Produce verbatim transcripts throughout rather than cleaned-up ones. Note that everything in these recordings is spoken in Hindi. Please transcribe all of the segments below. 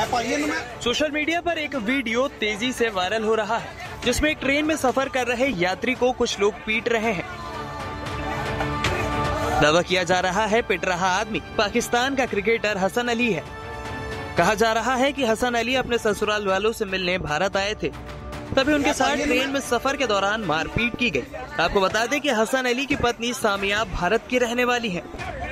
सोशल मीडिया पर एक वीडियो तेजी से वायरल हो रहा है, जिसमें एक ट्रेन में सफर कर रहे यात्री को कुछ लोग पीट रहे हैं। दावा किया जा रहा है पिट रहा आदमी पाकिस्तान का क्रिकेटर हसन अली है। कहा जा रहा है कि हसन अली अपने ससुराल वालों से मिलने भारत आए थे, तभी उनके साथ ट्रेन में सफर के दौरान मारपीट की गई। आपको बता दें कि हसन अली की पत्नी सामिया भारत की रहने वाली है।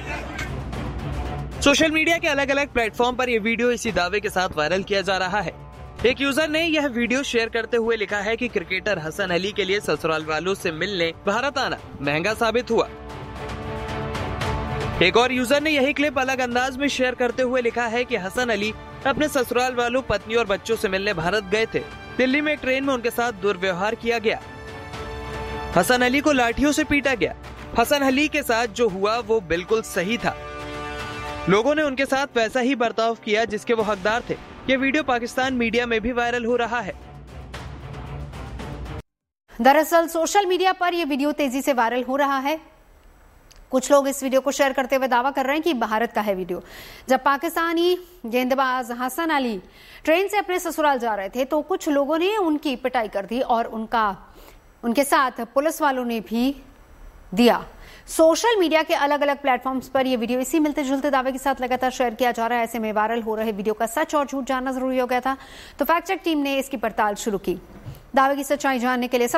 सोशल मीडिया के अलग अलग प्लेटफॉर्म पर यह वीडियो इसी दावे के साथ वायरल किया जा रहा है। एक यूजर ने यह वीडियो शेयर करते हुए लिखा है कि क्रिकेटर हसन अली के लिए ससुराल वालों से मिलने भारत आना महंगा साबित हुआ। एक और यूजर ने यही क्लिप अलग अंदाज में शेयर करते हुए लिखा है कि हसन अली अपने ससुराल वालों, पत्नी और बच्चों से मिलने भारत गए थे। दिल्ली में एक ट्रेन में उनके साथ दुर्व्यवहार किया गया। हसन अली को लाठियों से पीटा गया। हसन अली के साथ जो हुआ वो बिल्कुल सही था। लोगों ने उनके साथ वैसा ही बर्ताव किया जिसके वो हकदार थे। ये वीडियो पाकिस्तान मीडिया में भी वायरल हो रहा है। दरअसल सोशल मीडिया पर यह वीडियो तेजी से वायरल हो रहा है। कुछ लोग इस वीडियो को शेयर करते हुए दावा कर रहे हैं कि भारत का है वीडियो। जब पाकिस्तानी गेंदबाज हसन अली ट्रेन से अपने ससुराल जा रहे थे तो कुछ लोगों ने उनकी पिटाई कर दी और उनका उनके साथ पुलिस वालों ने भी दिया। सोशल मीडिया के अलग अलग प्लेटफॉर्म्स पर यह वीडियो इसी मिलते जुलते दावे के साथ लगातार शेयर किया जा रहा है। ऐसे में वायरल हो रहे वीडियो का सच और झूठ जानना जरूरी हो गया था, तो फैक्ट चेक टीम ने इसकी पड़ताल शुरू की। दावे की सच्चाई जानने के लिए